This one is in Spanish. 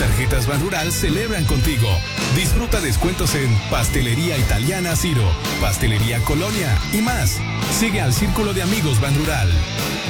tarjetas Banrural celebran contigo. Disfruta descuentos en Pastelería Italiana Ciro, Pastelería Colonia y más. Sigue al Círculo de Amigos Banrural.